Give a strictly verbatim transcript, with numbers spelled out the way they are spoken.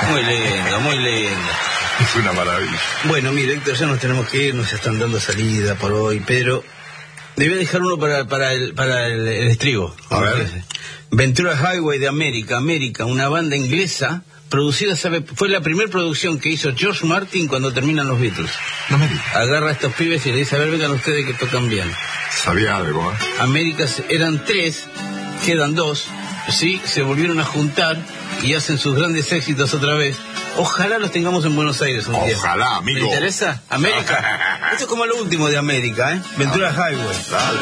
Muy lindo, muy lindo. Es una maravilla. Bueno, mire, Héctor, ya nos tenemos que ir, nos están dando salida por hoy, pero le voy a dejar uno para, para, el, para el, el estribo. A ver. Ventura Highway de América, América, una banda inglesa producida, ¿sabe? Fue la primera producción que hizo George Martin cuando terminan los Beatles. No me digas. Agarra a estos pibes y le dice, a ver, vengan ustedes que tocan bien. Sabía algo, ¿eh? América eran tres, quedan dos, sí, se volvieron a juntar y hacen sus grandes éxitos otra vez. Ojalá los tengamos en Buenos Aires un día. Ojalá, amigo. ¿Te interesa? América. Esto es como lo último de América, ¿eh? Ventura Highway. Dale.